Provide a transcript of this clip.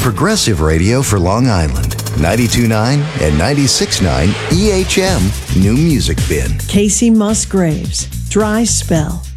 progressive radio for Long Island. 92.9 and 96.9 EHM New Music Bin. Casey Musgraves, Dry Spell.